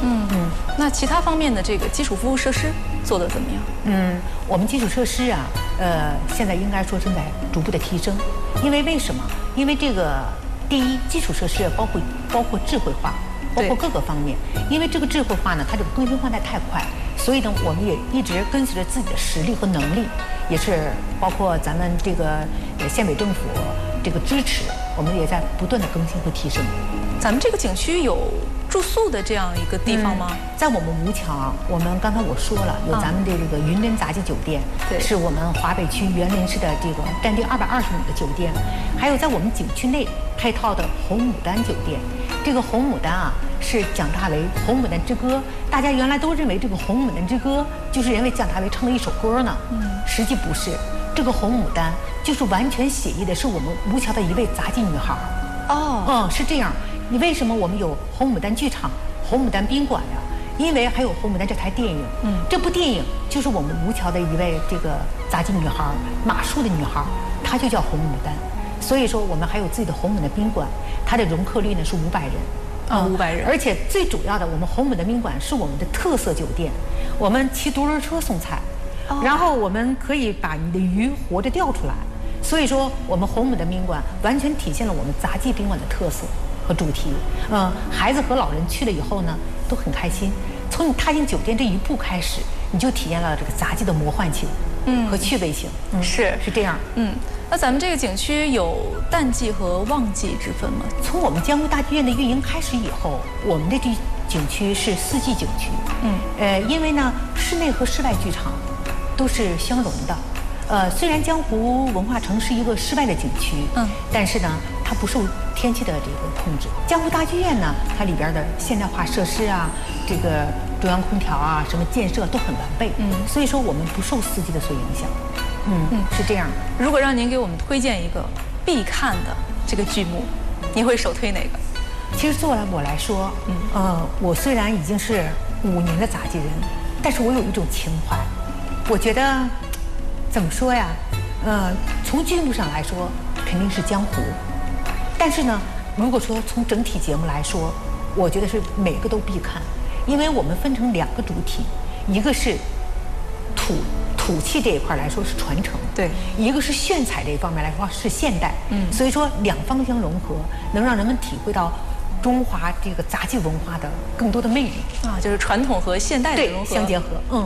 那其他方面的这个基础服务设施做得怎么样？ 我们基础设施啊，现在应该说正在逐步的提升，因为什么？因为这个第一，基础设施包括智慧化，包括各个方面。因为这个智慧化呢，它这个更新换代太快，所以呢，我们也一直跟随着自己的实力和能力，也是包括咱们这个县委政府这个支持，我们也在不断的更新和提升。 咱们这个景区有住宿的这样一个地方吗？ 在我们吴桥，我们刚才我说了，有咱们的这个云臻杂技酒店，是我们华北区园林市的这个占地220米的酒店，还有在我们景区内配套的红牡丹酒店。这个红牡丹啊，是讲它为《红牡丹之歌》，大家原来都认为这个《红牡丹之歌》就是因为讲它为唱了一首歌呢，实际不是。这个红牡丹就是完全写意的是我们吴桥的一位杂技女孩。是这样。你为什么我们有红牡丹剧场、红牡丹宾馆呀？因为还有红牡丹这台电影。这部电影就是我们吴桥的一位这个杂技女孩，马术的女孩，她就叫红牡丹。所以说我们还有自己的红牡丹宾馆，它的容客率呢是500人。 500人。 而且最主要的，我们红牡丹宾馆是我们的特色酒店，我们骑独轮车送菜，然后我们可以把你的鱼活着钓出来。所以说我们红牡丹宾馆完全体现了我们杂技宾馆的特色和主题。孩子和老人去了以后呢，都很开心。从你踏进酒店这一步开始，你就体验了这个杂技的魔幻性，和趣味性。是这样。 那咱们这个景区有淡季和旺季之分吗？ 从我们江湖大剧院的运营开始以后，我们的这景区是4季景区。因为呢，室内和室外剧场都是相融的。虽然江湖文化城是一个室外的景区，但是呢，它不受天气的这个控制。江湖大剧院呢，它里边的现代化设施啊，这个中央空调啊，什么建设都很完备。所以说我们不受四季的所影响。是这样。 如果让您给我们推荐一个必看的这个剧目，您会首推哪个？ 其实作为我来说，我虽然已经是5年的杂技人，但是我有一种情怀。我觉得，怎么说呀？从剧目上来说，肯定是江湖。但是呢，如果说从整体节目来说，我觉得是每个都必看，因为我们分成2个主体，一个是土气这一块来说是传承， 对； 一个是炫彩这一方面来说是现代。所以说2方相融合，能让人们体会到中华这个杂技文化的更多的魅力就是传统和现代的融合相结合。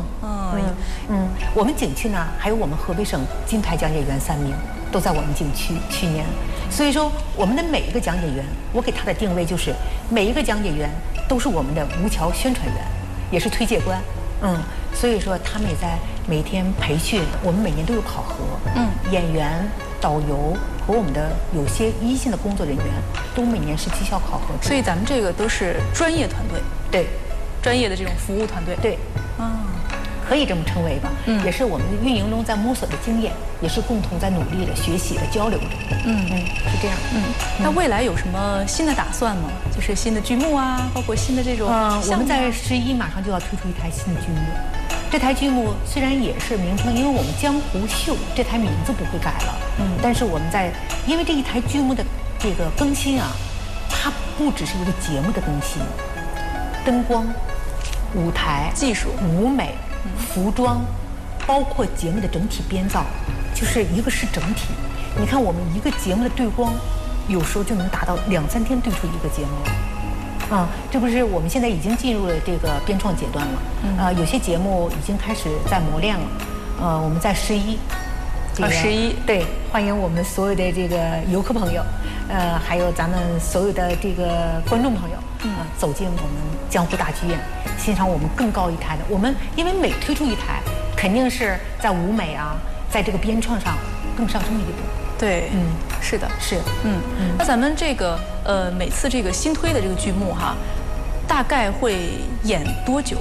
我们景区呢，还有我们河北省金牌讲解员3名都在我们景区去年。所以说我们的每一个讲解员，我给他的定位就是每一个讲解员都是我们的吴桥宣传员，也是推介官。所以说他们也在每天培训，我们每年都有考核。演员、导游和我们的有些一线的工作人员都每年是绩效考核。 所以咱们这个都是专业团队。 对， 专业的这种服务团队。 对。可以这么称为吧。也是我们运营中在摸索的经验，也是共同在努力的学习的交流着。是这样。 那未来有什么新的打算吗？就是新的剧目啊，包括新的这种我们在11马上就要推出一台新的剧目。这台剧目虽然也是名称，因为我们江湖秀这台名字不会改了。但是我们因为这一台剧目的这个更新啊，它不只是一个节目的更新，灯光、舞台、 技术、 舞美、服装，包括节目的整体编造，就是一个是整体。你看我们一个节目的对光，有时候就能达到2、3天对出一个节目了。这不是我们现在已经进入了这个编创阶段了。有些节目已经开始在磨练了。我们在11，对，欢迎我们所有的这个游客朋友，还有咱们所有的这个观众朋友，走进我们江湖大剧院，欣赏我们更高一台的。我们因为每推出一台，肯定是在舞美啊，在这个编创上更上升一步。 对，是的， 是， 那咱们这个每次这个新推的这个剧目哈，大概会演多久？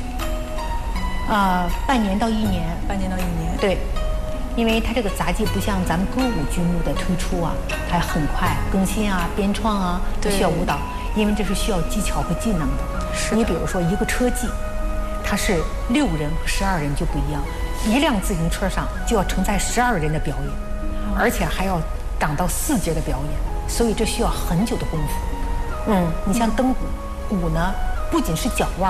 半年到1年。 半年到1年。 对，因为它这个杂技不像咱们歌舞剧目的推出啊，它很快更新啊、编创啊，都需要舞蹈，因为这是需要技巧和技能的。你比如说一个车技，它是6人和12人就不一样，一辆自行车上就要承载12人的表演。而且还要挡到4节的表演，所以这需要很久的功夫。你像灯鼓，鼓呢不仅是脚腕。